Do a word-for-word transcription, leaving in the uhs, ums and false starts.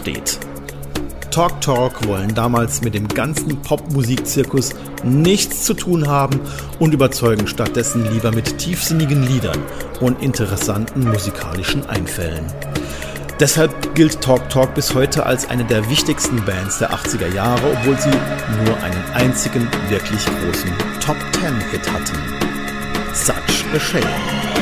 steht. Talk Talk wollen damals mit dem ganzen Popmusikzirkus nichts zu tun haben und überzeugen stattdessen lieber mit tiefsinnigen Liedern und interessanten musikalischen Einfällen. Deshalb gilt Talk Talk bis heute als eine der wichtigsten Bands der achtziger Jahre, obwohl sie nur einen einzigen wirklich großen Top-Ten-Hit hatten. Such a Shame.